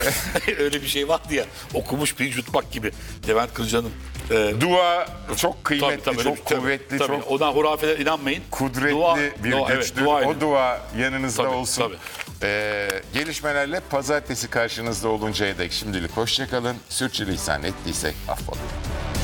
Öyle bir şey vardı ya. Okumuş pirinç yutmak gibi. Levent Kırca'nın. Dua çok kıymetli, Tabii, çok kuvvetli, tabii. çok Ona hurafeler inanmayın. kudretli bir evet, güçtür. dua edin. O dua yanınızda Tabii, olsun. tabii. Gelişmelerle pazartesi karşınızda oluncaya dek şimdilik hoşça kalın. Sürçülisan ettiysek affola.